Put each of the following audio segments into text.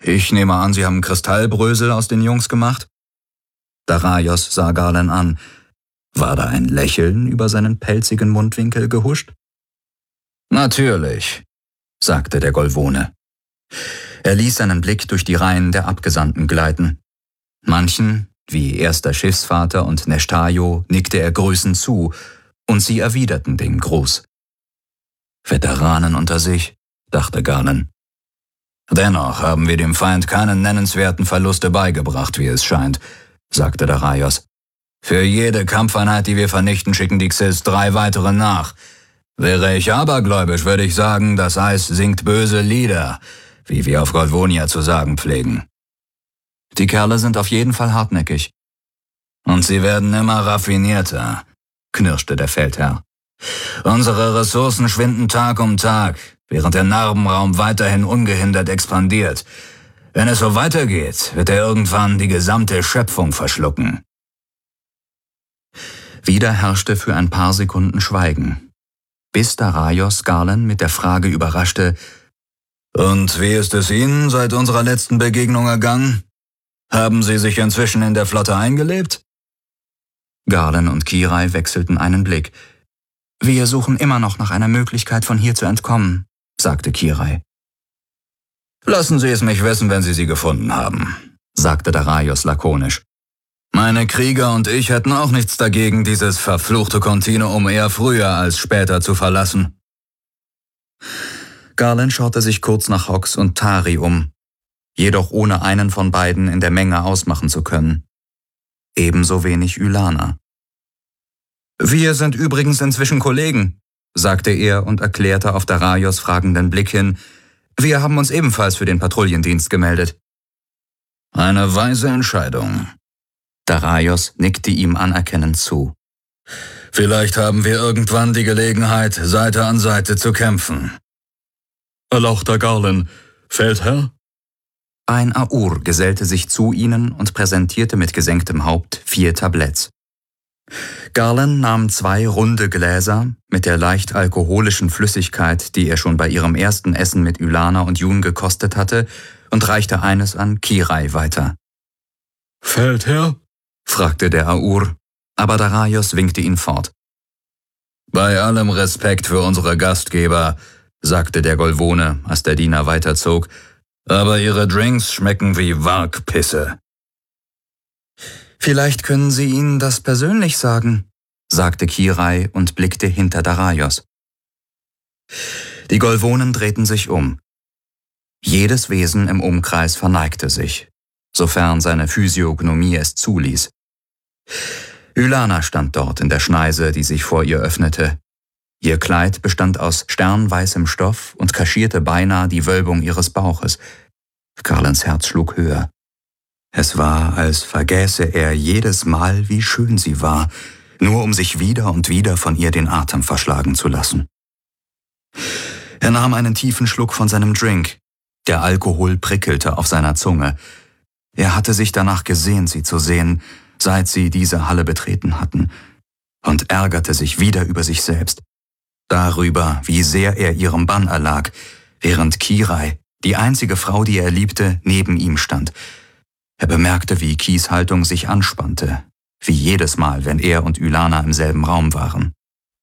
Ich nehme an, Sie haben Kristallbrösel aus den Jungs gemacht? Daraios sah Galen an. War da ein Lächeln über seinen pelzigen Mundwinkel gehuscht? Natürlich, sagte der Golvone. Er ließ seinen Blick durch die Reihen der Abgesandten gleiten. Manchen, wie erster Schiffsvater und Nestajo, nickte er grüßend zu, und sie erwiderten den Gruß. Veteranen unter sich, dachte Galen. Dennoch haben wir dem Feind keine nennenswerten Verluste beigebracht, wie es scheint, sagte Daraios. Für jede Kampfeinheit, die wir vernichten, schicken die Xyz 3 weitere nach. Wäre ich abergläubisch, würde ich sagen, das Eis singt böse Lieder, wie wir auf Golvonia zu sagen pflegen. Die Kerle sind auf jeden Fall hartnäckig. Und sie werden immer raffinierter, knirschte der Feldherr. Unsere Ressourcen schwinden Tag um Tag, während der Narbenraum weiterhin ungehindert expandiert. Wenn es so weitergeht, wird er irgendwann die gesamte Schöpfung verschlucken. Wieder herrschte für ein paar Sekunden Schweigen, bis Daraios Galen mit der Frage überraschte: Und wie ist es Ihnen seit unserer letzten Begegnung ergangen? Haben Sie sich inzwischen in der Flotte eingelebt? Galen und Kirai wechselten einen Blick. Wir suchen immer noch nach einer Möglichkeit, von hier zu entkommen, sagte Kirai. Lassen Sie es mich wissen, wenn Sie sie gefunden haben, sagte Daraios lakonisch. Meine Krieger und ich hätten auch nichts dagegen, dieses verfluchte Kontinuum eher früher als später zu verlassen. Galen schaute sich kurz nach Hox und Tari um, jedoch ohne einen von beiden in der Menge ausmachen zu können. Ebenso wenig Ylana. Wir sind übrigens inzwischen Kollegen, sagte er und erklärte auf Daraios fragenden Blick hin. Wir haben uns ebenfalls für den Patrouillendienst gemeldet. Eine weise Entscheidung. Daraios nickte ihm anerkennend zu. Vielleicht haben wir irgendwann die Gelegenheit, Seite an Seite zu kämpfen. Erlauchter Galen, Feldherr? Ein Aur gesellte sich zu ihnen und präsentierte mit gesenktem Haupt 4 Tabletts. Galen nahm 2 runde Gläser mit der leicht alkoholischen Flüssigkeit, die er schon bei ihrem ersten Essen mit Ylana und Jun gekostet hatte, und reichte eines an Kirai weiter. Feldherr? Fragte der Aur, aber Daraios winkte ihn fort. Bei allem Respekt für unsere Gastgeber, sagte der Golvone, als der Diener weiterzog, aber ihre Drinks schmecken wie Wargpisse. Vielleicht können Sie ihnen das persönlich sagen, sagte Kirai und blickte hinter Daraios. Die Golvonen drehten sich um. Jedes Wesen im Umkreis verneigte sich, sofern seine Physiognomie es zuließ. Ylana stand dort in der Schneise, die sich vor ihr öffnete. Ihr Kleid bestand aus sternweißem Stoff und kaschierte beinahe die Wölbung ihres Bauches. Garlands Herz schlug höher. Es war, als vergäße er jedes Mal, wie schön sie war, nur um sich wieder und wieder von ihr den Atem verschlagen zu lassen. Er nahm einen tiefen Schluck von seinem Drink. Der Alkohol prickelte auf seiner Zunge. Er hatte sich danach gesehnt, sie zu sehen, seit sie diese Halle betreten hatten, und ärgerte sich wieder über sich selbst, darüber, wie sehr er ihrem Bann erlag, während Kirai, die einzige Frau, die er liebte, neben ihm stand. Er bemerkte, wie Kis Haltung sich anspannte, wie jedes Mal, wenn er und Ylana im selben Raum waren.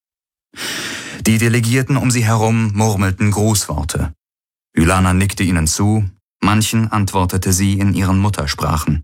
Die Delegierten um sie herum murmelten Grußworte. Ylana nickte ihnen zu, manchen antwortete sie in ihren Muttersprachen.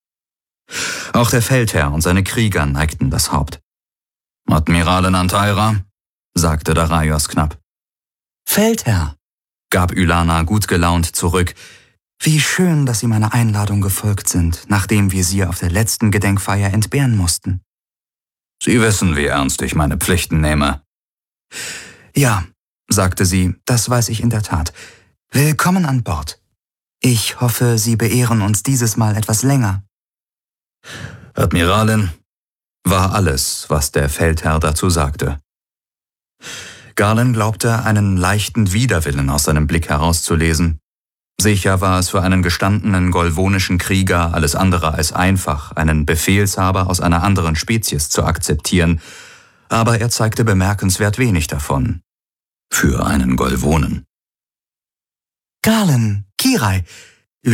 Auch der Feldherr und seine Krieger neigten das Haupt. »Admiralin Antaira«, sagte Daraios knapp. »Feldherr«, gab Ylana gut gelaunt zurück. »Wie schön, dass Sie meiner Einladung gefolgt sind, nachdem wir Sie auf der letzten Gedenkfeier entbehren mussten.« »Sie wissen, wie ernst ich meine Pflichten nehme.« »Ja«, sagte sie, »das weiß ich in der Tat. Willkommen an Bord. Ich hoffe, Sie beehren uns dieses Mal etwas länger.« »Admiralin«, war alles, was der Feldherr dazu sagte. Galen glaubte, einen leichten Widerwillen aus seinem Blick herauszulesen. Sicher war es für einen gestandenen golvonischen Krieger alles andere als einfach, einen Befehlshaber aus einer anderen Spezies zu akzeptieren, aber er zeigte bemerkenswert wenig davon. Für einen Golvonen. »Galen, Kirai,